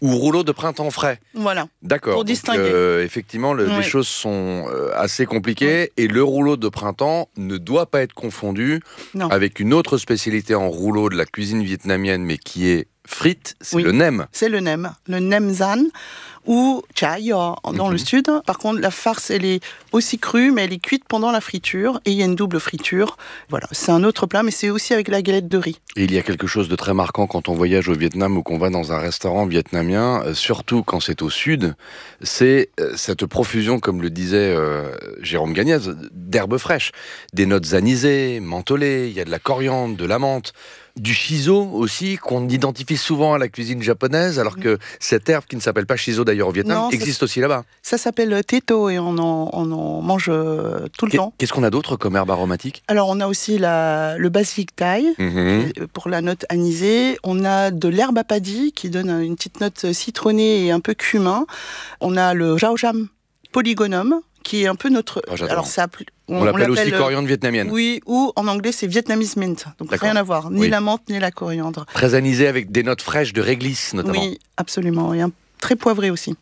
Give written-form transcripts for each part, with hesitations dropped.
ou rouleau de printemps frais. Voilà. D'accord. Pour distinguer. Effectivement, les choses sont assez compliquées et le rouleau de printemps ne doit pas être confondu avec une autre spécialité en rouleau de la cuisine vietnamienne, mais qui est frite, c'est le nem. C'est le nem zan ou chai dans le sud. Par contre, la farce, elle est aussi crue, mais elle est cuite pendant la friture et il y a une double friture. Voilà, c'est un autre plat, mais c'est aussi avec la galette de riz. Et il y a quelque chose de très marquant quand on voyage au Vietnam ou qu'on va dans un restaurant vietnamien, surtout quand c'est au sud, c'est cette profusion, comme le disait Jérôme Gagnaz, d'herbes fraîches, des notes anisées, mentholées, il y a de la coriandre, de la menthe, du shiso aussi, qu'on identifie souvent à la cuisine japonaise, alors que cette herbe, qui ne s'appelle pas shiso d'ailleurs au Vietnam, existe aussi là-bas. Ça s'appelle teto et on en mange tout le temps. Qu'est-ce qu'on a d'autre comme herbe aromatique ? Alors on a aussi le basilic thaï pour la note anisée. On a de l'herbe à paddy qui donne une petite note citronnée et un peu cumin. On a le jaojam polygonum qui est un peu notre... Alors on l'appelle aussi coriandre vietnamienne. Oui, ou en anglais c'est Vietnamese mint. Donc rien à voir, ni la menthe ni la coriandre. Très anisé avec des notes fraîches de réglisse notamment. Oui, absolument. Et très poivré aussi.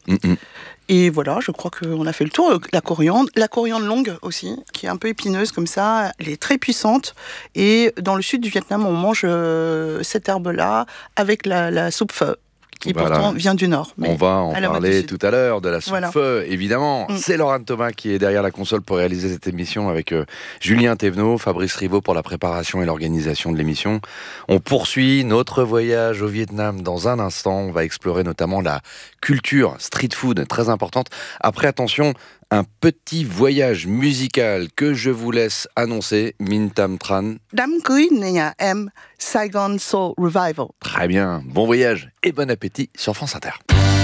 Et voilà, je crois qu'on a fait le tour. La coriandre longue aussi, qui est un peu épineuse comme ça, elle est très puissante. Et dans le sud du Vietnam, on mange cette herbe-là avec la soupe pho, qui pourtant vient du Nord. On va en parler tout à l'heure de la soupe pho, évidemment. C'est Laurent Thomas qui est derrière la console pour réaliser cette émission avec Julien Thévenot, Fabrice Rivaud pour la préparation et l'organisation de l'émission. On poursuit notre voyage au Vietnam dans un instant. On va explorer notamment la culture street food, très importante. Après, attention, un petit voyage musical que je vous laisse annoncer, Minh Tam Tran. Đám cưới nhà em, Saigon Soul Revival. Très bien, bon voyage et bon appétit sur France Inter.